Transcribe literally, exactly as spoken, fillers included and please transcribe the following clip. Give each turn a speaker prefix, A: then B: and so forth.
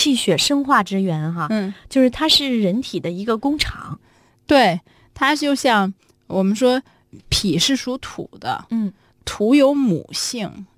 A: 气血生化之源哈，
B: 嗯，
A: 就是它是人体的一个工厂。
B: 对，它就像我们说脾是属土的，
A: 嗯，
B: 土有母性，